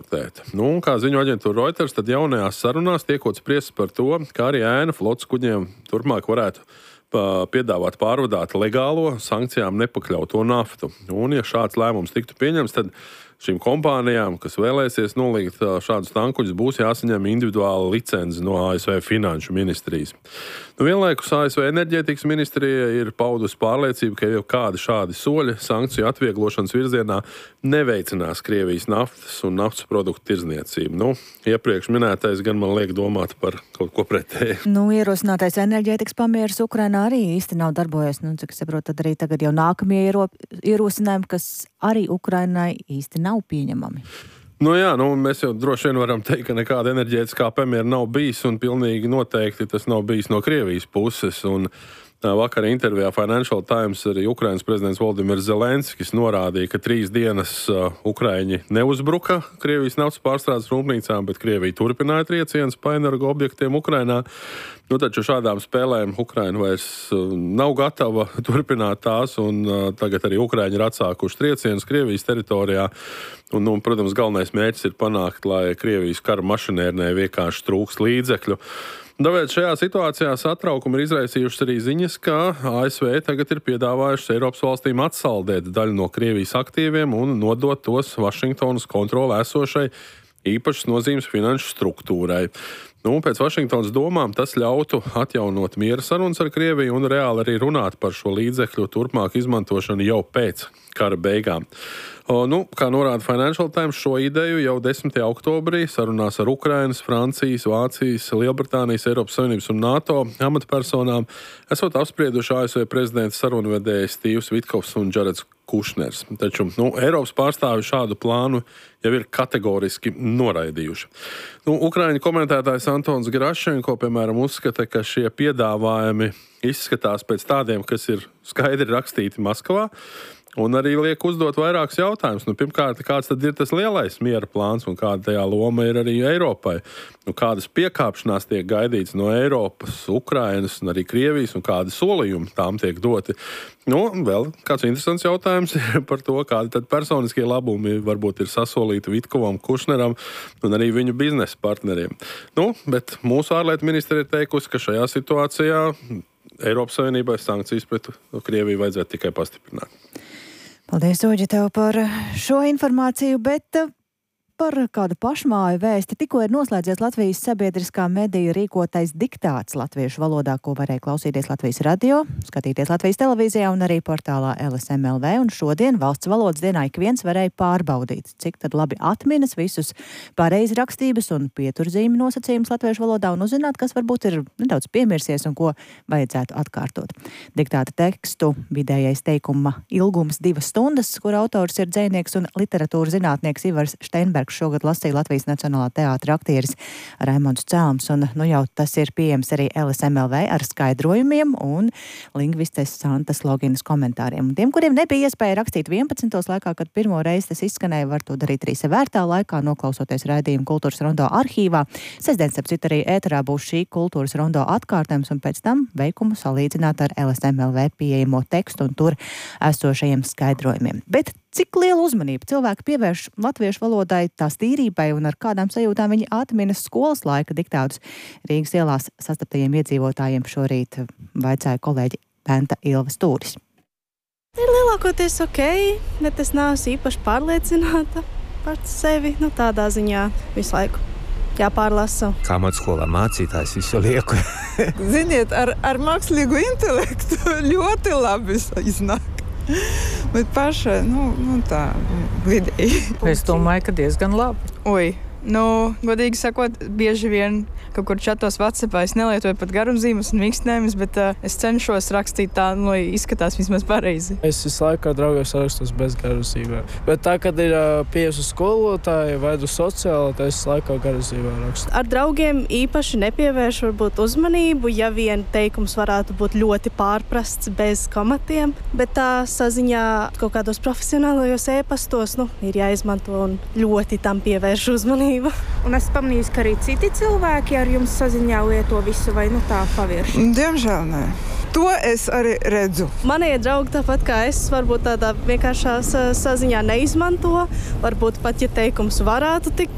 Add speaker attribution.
Speaker 1: eksportēt. Un, kā ziņo aģentūra Reuters, tad jaunajās sarunās tiekot spriests par to, kā arī ēna flotes kuģiem turpmāk varētu piedāvāt pārvadāt legālo, sankcijām nepakļauto naftu. Un, ja šāds lēmums tiktu pieņemts, tad šīm kompānijām, kas vēlēsies nolikt šādus tankuļus, būs jāsaņem individuāla licence no ASV Finanšu ministrijas. Vienlaikus ASV enerģētikas ministrija ir paudusi pārliecību, ka jau kādi šādi soļi sankciju atvieglošanas virzienā neveicinās Krievijas naftas un naftas produktu tirdzniecību. Iepriekš minētais gan man liek domāt par kaut ko pretēju.
Speaker 2: Ierosinātais enerģētikas pamieris Ukrainā arī īsti nav darbojies. Cik es saprotu, tad arī tagad jau nākamie ierosinājumi, kas arī Ukrainai īsti nav pieņemami.
Speaker 1: Mēs jau droši vien varam teikt, ka nekāda enerģētiskā pamiera nav bijis, un pilnīgi noteikti tas nav bijis no Krievijas puses. Un vakar intervijā Financial Times arī Ukrainas prezidents Volodimirs Zelenskis norādīja, ka 3 dienas Ukraiņi neuzbruka Krievijas naftas pārstrādes rūpnīcām, bet Krievija turpināja triecienus pa energo objektiem Ukrainā. Taču šādām spēlēm Ukraina vairs nav gatava turpināt tās, un tagad arī Ukraiņi ir atsākuši triecienus Krievijas teritorijā. Un, protams, galvenais mērķis ir panākt, lai Krievijas kara mašinērnē vienkārši trūkst līdzekļu. Tāpēc šajā situācijā satraukumu ir izraisījušas arī ziņas, ka ASV tagad ir piedāvājušas Eiropas valstīm atsaldēt daļu no Krievijas aktīviem un nodot tos Vašingtonas kontrolē esošai īpašas nozīmes finanšu struktūrai. Pēc Vašingtonas domām tas ļautu atjaunot miera sarunas ar Krieviju un reāli arī runāt par šo līdzekļu turpmāku izmantošanu jau pēc kara beigām. Kā norāda Financial Times, šo ideju jau 10. oktobrī sarunās ar Ukrainas, Francijas, Vācijas, Lielbritānijas, Eiropas Savienības un NATO amatpersonām esot apsprieduši ASV prezidenta sarunvedēji Stīvs Vitkovs un Džareds Kušners. Taču Eiropas pārstāvi šādu plānu jau ir kategoriski noraidījuši. Ukraiņu komentētājs Antons Gerašenko, piemēram, uzskata, ka šie piedāvājumi izskatās pēc tādiem, kas ir skaidri rakstīti Maskavā, un arī liek uzdot vairākus jautājumus. Pirmkārt, kāds tad ir tas lielais miera plāns un kāda tajā loma ir arī Eiropai? Kādas piekāpšanās tiek gaidīts no Eiropas, Ukrainas un arī Krievijas un kādi solījumi tām tiek doti? Vēl kāds interesants jautājums ir par to, kādi tad personiskie labumi varbūt ir sasolīti Vitkovam, Kušneram un arī viņu biznesa partneriem. Bet mūsu ārlietu ministre ir teikusi, ka šajā situācijā Eiropas Savienībai sankcijas pret Krieviju vajadzētu tikai pastiprināt.
Speaker 2: Paldies, Uģi, tev par šo informāciju, bet par kādu pašmāju vēsti. Tikko ir noslēdzies Latvijas sabiedriskā mediju rīkotais diktāts latviešu valodā, ko varēja klausīties Latvijas radio, skatīties Latvijas televīzijā un arī portālā LSM.LV. Un šodien valsts valodas dienā ik viens varēja pārbaudīt, cik tad labi atminas visus pareizrakstības un pieturzīmi nosacījumus latviešu valodā un uzzināt, kas varbūt ir nedaudz piemirsies un ko vajadzētu atkārtot. Diktāta tekstu vidējais teikuma ilgums 2 stundas, kur autors ir dzejnieks un literatūras zinātnieks Ivars Steinbergs. Šogad lasīja Latvijas Nacionālā teātra aktieris Raimonds Celms, un jau tas ir pieejams arī LSM.LV ar skaidrojumiem un lingvistes Santas Loginas komentāriem. Un tiem, kuriem nebija iespēja rakstīt 11. laikā, kad pirmo reizi tas izskanēja, var to darīt arī sevērtā laikā, noklausoties raidījumu Kultūras rondo arhīvā. Sestdien, starp citu, arī ēterā būs šī Kultūras rondo atkārtojums, un pēc tam veikumu salīdzināt ar LSM.LV pieejamo tekstu un tur esošajiem skaidrojumiem. Bet cik lielu uzmanību cilvēki pievērš latviešu valodai, tās tīrībai un ar kādām sajūtām viņi atminas skolas laika diktātus Rīgas ielās sastaptajiem iedzīvotājiem šorīt vaicāja kolēģi Benta Ilva Stūris.
Speaker 3: Ir lielākoties ok, bet es neesmu īpaši pārliecināta par sevi, tādā ziņā visu laiku jāpārlasa.
Speaker 4: Kā man skolā mācītājs visu lieku.
Speaker 5: Ziniet, ar mākslīgu intelektu ļoti labi iznāk. Bet paša, tā, vidēji.
Speaker 6: Es domāju, ka diezgan labi.
Speaker 5: Godīgi sakot, bieži vien kaut kur čatos WhatsAppā es nelietoju pat garumzīmes un mīkstinājumus, bet es cenšos rakstīt tā, lai izskatās vismaz pareizi.
Speaker 7: Es visu laiku ar draugiem sarakstos bez garumzīmēm. Bet tā, kad ir pieejas uz skolotāju vai uz sociālo, tad es laikā garumzīmē rakstu.
Speaker 3: Ar draugiem īpaši nepievērš varbūt uzmanību, ja vien teikums varētu būt ļoti pārprasts bez komatiem, bet tā saziņā kaut kādos profesionālajos e-pastos, ir jāizmanto un ļoti tam pievērš uzmanību.
Speaker 8: Un es pamanīju, ka arī citi cilvēki ar jums saziņā lieto visu vai tā pavirši?
Speaker 5: Diemžēl nē. To es arī redzu.
Speaker 3: Manie draugi tāpat kā es, varbūt tādā vienkāršā saziņā neizmanto. Varbūt pat, ja teikums varētu tikt